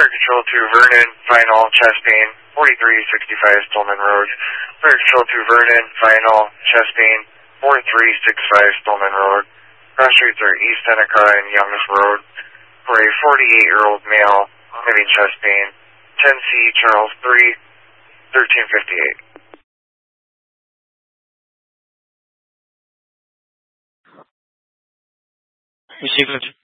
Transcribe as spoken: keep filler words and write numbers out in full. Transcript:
Fire Control to Vernon, final, chest pain, forty-three sixty-five Stolman Road. Fire Control to Vernon, final, chest pain, forty-three sixty-five Stolman Road. Cross streets are East Seneca and Youngs Road. For a forty-eight-year-old male having chest pain, ten C Charles three, thirteen fifty-eight. Received.